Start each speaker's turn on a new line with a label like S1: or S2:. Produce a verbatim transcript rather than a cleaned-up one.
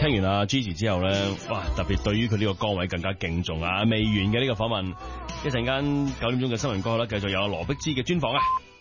S1: 聽完阿 Gigi 之後咧，哇！特別對於佢呢個崗位更加敬重啊！未完嘅呢個訪問，一陣間九點鐘嘅新聞過後咧，繼續有羅碧芝嘅專訪啊！